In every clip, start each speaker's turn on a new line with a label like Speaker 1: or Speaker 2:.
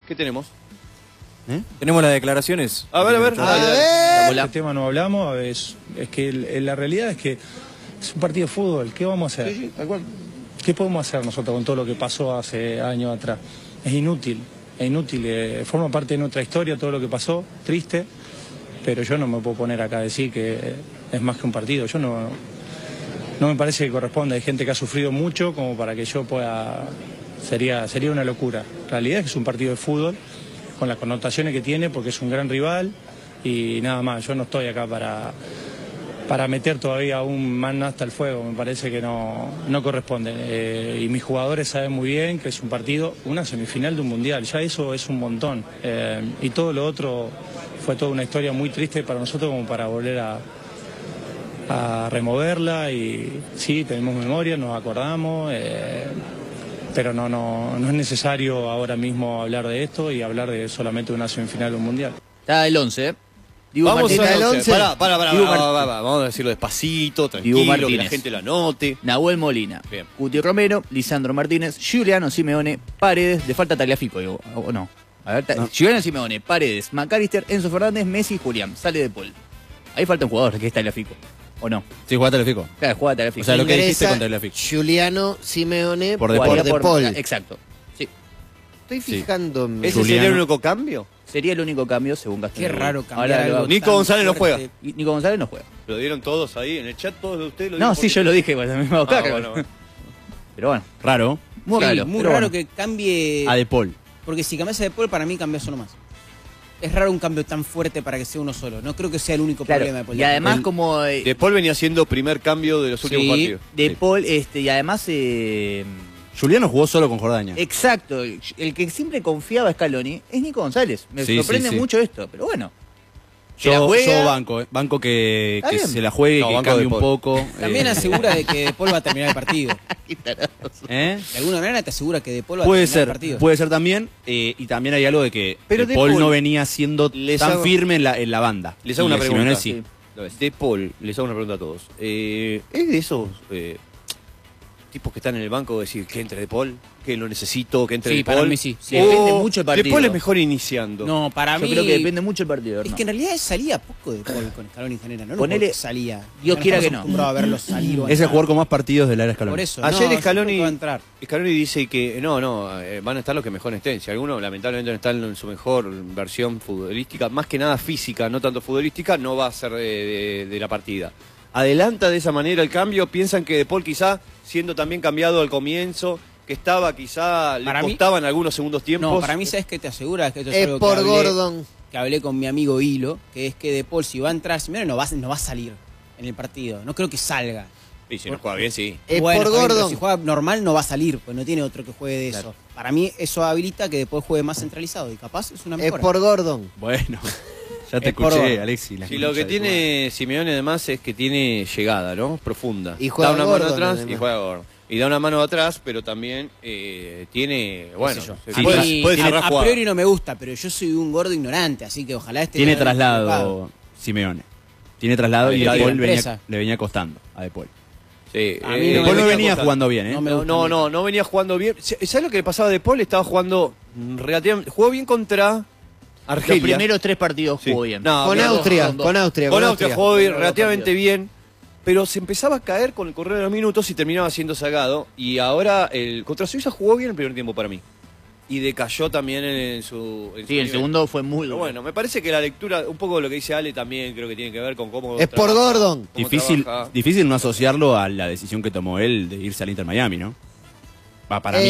Speaker 1: ¿Qué tenemos?
Speaker 2: Tenemos las declaraciones.
Speaker 1: A ver.
Speaker 3: Este tema no hablamos, es que la realidad es que es un partido de fútbol. ¿Qué vamos a hacer?
Speaker 1: Sí, tal cual.
Speaker 3: ¿Qué podemos hacer nosotros con todo lo que pasó hace años atrás? Es inútil, forma parte de nuestra historia todo lo que pasó, triste, pero yo no me puedo poner acá a decir que es más que un partido. Yo no me parece que corresponde. Hay gente que ha sufrido mucho como para que yo pueda... Sería una locura. La realidad es que es un partido de fútbol con las connotaciones que tiene porque es un gran rival y nada más. Yo no estoy acá para meter todavía aún más hasta el fuego. Me parece que no corresponde. Y mis jugadores saben muy bien que es un partido, una semifinal de un mundial. Ya eso es un montón. Y todo lo otro fue toda una historia muy triste para nosotros como para volver a removerla. Y sí, tenemos memoria, nos acordamos. Pero no es necesario ahora mismo hablar de esto y hablar de solamente una semifinal de un mundial.
Speaker 4: Está el 11,
Speaker 1: Vamos
Speaker 4: Martínez.
Speaker 1: al 11. Pará.
Speaker 4: Dibu
Speaker 1: Vamos a decirlo despacito, tranquilo, que
Speaker 4: Martínez.
Speaker 1: la gente lo anote.
Speaker 4: Nahuel Molina,
Speaker 1: Bien.
Speaker 4: Cuti Romero, Lisandro Martínez, Giuliano Simeone, Paredes, le falta Tagliafico, digo, o no. A ver, Giuliano Simeone, Paredes, McAllister, Enzo Fernández, Messi, Julián, sale de Paul. Ahí falta un jugador que es Tagliafico, ¿o no?
Speaker 2: Sí, juega Tagliafico.
Speaker 4: Claro, juega Tagliafico.
Speaker 2: O sea, lo que dijiste
Speaker 5: Ingresa
Speaker 2: con Tagliafico.
Speaker 5: Giuliano Simeone
Speaker 2: Por
Speaker 4: Jugaría
Speaker 5: De Paul.
Speaker 4: Exacto. Sí.
Speaker 5: Estoy fijándome.
Speaker 1: ¿Ese sería el único cambio?
Speaker 4: Sería el único cambio según Gastón.
Speaker 6: Qué raro cambiar
Speaker 4: Ahora
Speaker 6: algo
Speaker 1: Nico
Speaker 6: tan
Speaker 1: González no
Speaker 6: fuerte.
Speaker 1: juega.
Speaker 4: Y Nico González no juega.
Speaker 1: Lo dieron todos ahí en el chat, todos de ustedes lo
Speaker 4: No,
Speaker 1: dijo
Speaker 4: sí,
Speaker 1: porque-
Speaker 4: yo lo dije, pues, a mí me va a buscar,
Speaker 1: bueno.
Speaker 4: Pero bueno,
Speaker 2: Raro.
Speaker 4: muy
Speaker 6: Sí,
Speaker 4: raro.
Speaker 6: muy
Speaker 4: pero
Speaker 6: raro
Speaker 4: bueno.
Speaker 6: que cambie.
Speaker 2: A De Paul.
Speaker 6: Porque si cambias a De Paul, para mí cambias uno más. Es raro un cambio tan fuerte para que sea uno solo. No creo que sea el único
Speaker 4: Claro,
Speaker 6: problema de Paul.
Speaker 4: y además
Speaker 1: El-
Speaker 4: como
Speaker 1: De Paul venía siendo primer cambio de los últimos
Speaker 6: Sí.
Speaker 1: partidos.
Speaker 4: De
Speaker 1: Sí.
Speaker 4: Paul, y además
Speaker 2: Juliano jugó solo con Jordania.
Speaker 4: exacto, el que siempre confiaba a Scaloni es Nico González. Me
Speaker 2: Sí,
Speaker 4: sorprende
Speaker 2: sí, sí.
Speaker 4: mucho esto, pero bueno. Que la
Speaker 2: Yo
Speaker 4: juega,
Speaker 2: banco que
Speaker 4: Está bien.
Speaker 2: se la juegue,
Speaker 1: No,
Speaker 2: que
Speaker 1: banco
Speaker 2: cambie
Speaker 1: De
Speaker 2: un
Speaker 1: Paul.
Speaker 2: poco.
Speaker 6: También asegura de que De Paul va a terminar el partido.
Speaker 2: ¿Eh?
Speaker 6: De alguna manera te asegura que De Paul va
Speaker 2: Puede
Speaker 6: a terminar el
Speaker 2: ser,
Speaker 6: partido.
Speaker 2: puede ser también. Y también hay algo de que
Speaker 1: Pero
Speaker 2: De
Speaker 1: De
Speaker 2: Paul
Speaker 1: Paul-
Speaker 2: no venía siendo
Speaker 1: Les
Speaker 2: tan
Speaker 1: hago-
Speaker 2: firme en la banda.
Speaker 1: Les hago
Speaker 2: Y
Speaker 1: una
Speaker 2: de Simeone
Speaker 1: pregunta.
Speaker 2: sí.
Speaker 1: Lo es. De Paul, les hago una pregunta a todos. ¿Es de esos tipos que están en el banco decir que entre De Paul, que lo necesito, que entre
Speaker 6: Sí,
Speaker 1: De
Speaker 6: para
Speaker 1: Paul?
Speaker 6: mí sí.
Speaker 4: Sí, depende mucho del
Speaker 1: De
Speaker 4: partido.
Speaker 1: Paul es mejor iniciando.
Speaker 6: No, para
Speaker 4: Yo
Speaker 6: mí.
Speaker 4: creo que depende mucho del partido.
Speaker 6: Es
Speaker 4: ¿no?
Speaker 6: que en realidad salía poco De Paul con Scaloni en general. No
Speaker 4: Ponele-
Speaker 6: Ponele, salía.
Speaker 4: Dios
Speaker 6: Ya
Speaker 4: quiera
Speaker 6: estamos
Speaker 4: que no.
Speaker 6: acostumbrados a verlo salir. o
Speaker 2: Es el
Speaker 6: entrar.
Speaker 2: jugador con más partidos del área Scaloni.
Speaker 6: Por eso.
Speaker 1: Ayer
Speaker 6: no, yo creo
Speaker 1: Scaloni,
Speaker 6: que va a entrar.
Speaker 1: Scaloni dice que van a estar los que mejor estén. Si alguno lamentablemente no está en su mejor versión futbolística, más que nada física, no tanto futbolística, no va a ser de la partida. Adelanta de esa manera el cambio, piensan que De Paul quizá, siendo también cambiado al comienzo, que estaba quizá, le
Speaker 6: Para mí-
Speaker 1: costaban algunos segundos tiempos.
Speaker 6: No, para mí, ¿sabes qué te asegura? Que esto es
Speaker 5: Es
Speaker 6: algo
Speaker 5: por
Speaker 6: que hablé,
Speaker 5: Gordon.
Speaker 6: que hablé con mi amigo Hilo, que es que De Paul, si va a entrar, Simeone no va a salir en el partido. No creo que salga.
Speaker 1: Y si no juega bien, sí.
Speaker 5: Es
Speaker 6: Bueno,
Speaker 5: por
Speaker 6: está bien, pero
Speaker 5: Gordon.
Speaker 6: si juega normal no va a salir, pues no tiene otro que juegue de eso. Para mí eso habilita que después juegue más centralizado y capaz es una
Speaker 5: Es
Speaker 6: mejora.
Speaker 5: por Gordon.
Speaker 2: Bueno, ya te
Speaker 6: Es por
Speaker 2: escuché,
Speaker 6: vos.
Speaker 2: Alexi. la
Speaker 1: Si lo que
Speaker 2: escucha de
Speaker 1: tiene Simeone además es que tiene llegada, ¿no? Profunda.
Speaker 5: Y juega
Speaker 1: da una
Speaker 5: Gordon,
Speaker 1: mano atrás y
Speaker 5: además.
Speaker 1: juega Gordon. Y da una mano atrás, pero también tiene, bueno,
Speaker 6: Qué sé yo.
Speaker 1: se
Speaker 6: A
Speaker 1: puede,
Speaker 6: mí,
Speaker 1: puede cerrar
Speaker 6: a
Speaker 1: jugada.
Speaker 6: priori no me gusta, pero yo soy un gordo ignorante, así que ojalá este
Speaker 2: Tiene
Speaker 6: me haya equivocado.
Speaker 2: traslado Simeone. Tiene traslado y
Speaker 1: Está
Speaker 2: De
Speaker 1: bien.
Speaker 2: Paul
Speaker 6: Empresa.
Speaker 2: le venía costando a De Paul.
Speaker 1: Sí,
Speaker 6: A mí
Speaker 2: De
Speaker 6: no
Speaker 2: Paul
Speaker 6: me
Speaker 2: no
Speaker 6: venía
Speaker 2: venía
Speaker 1: costando.
Speaker 2: jugando bien, ¿eh?
Speaker 6: No me
Speaker 1: No,
Speaker 6: gusta
Speaker 1: no,
Speaker 6: mucho.
Speaker 1: no venía jugando bien. ¿Sabes lo que le pasaba a De Paul? Estaba jugando relativamente. Jugó bien contra
Speaker 4: Los
Speaker 1: Argelia.
Speaker 4: primeros 3 partidos
Speaker 1: Sí.
Speaker 4: jugó bien.
Speaker 1: No,
Speaker 5: Con
Speaker 1: no,
Speaker 5: Austria,
Speaker 4: con dos.
Speaker 5: con Austria.
Speaker 1: Con Austria jugó bien,
Speaker 4: Los
Speaker 1: relativamente
Speaker 4: partidos.
Speaker 1: bien, pero se empezaba a caer con el correr de los minutos y terminaba siendo sacado. Y ahora contra Suiza jugó bien el primer tiempo para mí. Y decayó también en su.
Speaker 4: Sí, el
Speaker 1: nivel.
Speaker 4: segundo fue muy
Speaker 1: Pero
Speaker 4: duro.
Speaker 1: bueno, me parece que la lectura, un poco de lo que dice Ale también creo que tiene que ver con cómo.
Speaker 5: Es por Gordon.
Speaker 1: cómo
Speaker 2: Difícil,
Speaker 1: trabaja.
Speaker 2: difícil no asociarlo a la decisión que tomó él de irse al Inter Miami, ¿no? Va para mí.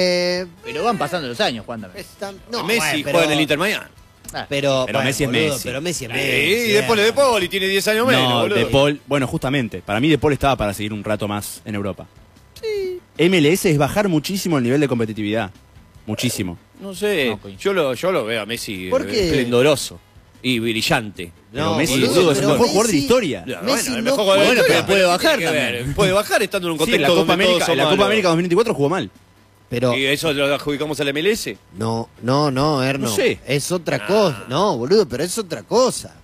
Speaker 4: Pero van pasando los años, Juan también.
Speaker 5: No,
Speaker 1: Messi
Speaker 5: bueno, pero-
Speaker 1: juega en el Inter Miami.
Speaker 5: Pero
Speaker 2: Pero
Speaker 5: bueno,
Speaker 2: Messi es
Speaker 5: boludo,
Speaker 2: Messi.
Speaker 5: Pero Messi es
Speaker 1: Sí,
Speaker 5: Messi.
Speaker 1: y después de Paul y tiene 10 años menos,
Speaker 2: No,
Speaker 1: boludo.
Speaker 2: De Paul, bueno, justamente, para mí De Paul estaba para seguir un rato más en Europa. Sí. MLS es bajar muchísimo el nivel de competitividad. Muchísimo.
Speaker 1: No sé,
Speaker 4: No, coincido.
Speaker 1: yo lo veo a Messi
Speaker 5: ¿Por qué?
Speaker 1: esplendoroso y brillante.
Speaker 2: Pero
Speaker 5: No,
Speaker 2: Messi,
Speaker 5: boludo,
Speaker 2: boludo, es el
Speaker 5: pero
Speaker 2: mejor jugador de la
Speaker 5: Messi-
Speaker 2: historia.
Speaker 1: Ya,
Speaker 5: Messi
Speaker 1: el
Speaker 5: no
Speaker 1: mejor jugador de la
Speaker 4: juega.
Speaker 1: historia,
Speaker 4: Bueno, pero puede bajar
Speaker 1: ¿qué tiene que ver?
Speaker 4: también.
Speaker 1: Puede bajar estando en un
Speaker 2: Sí,
Speaker 1: contexto
Speaker 2: la Copa
Speaker 1: donde
Speaker 2: América,
Speaker 1: todos son
Speaker 2: la Copa
Speaker 1: malos.
Speaker 2: América 2024 jugó mal.
Speaker 5: Pero
Speaker 1: ¿Y eso lo adjudicamos al MLS?
Speaker 5: no, Erno.
Speaker 2: No sé.
Speaker 5: Es otra cosa. No, boludo, pero es otra cosa.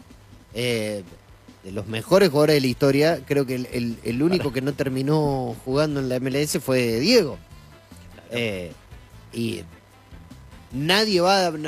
Speaker 5: De los mejores jugadores de la historia, creo que el único que no terminó jugando en la MLS fue Diego. Y nadie va a